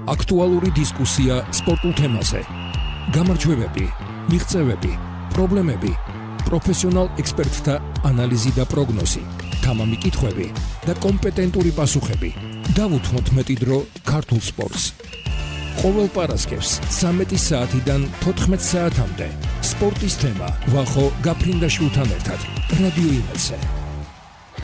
აქტუალური დისკუსია სპორტულ თემაზე. გამარჯვებები, მიღწევები, პრობლემები, პროფესიონალ ექსპერტთა ანალიზი და პროგნოზი, თამამი კითხვები და კომპეტენტური პასუხები. დავუთმოთ მეტი დრო ქართულ სპორტს. ყოველ პარასკევს 13 საათიდან 14 საათამდე სპორტის თემა ვახო გაფრინდაშვილთან ერთად რადიო იმედზე.